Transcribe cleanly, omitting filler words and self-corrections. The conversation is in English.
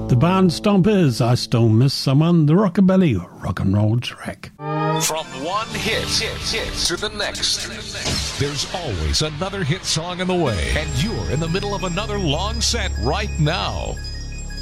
The Barnstompers, I Still Miss Someone, the Rockabilly rock and roll track. From one hit to the next, there's always another hit song in the way, and you're in the middle of another long set right now.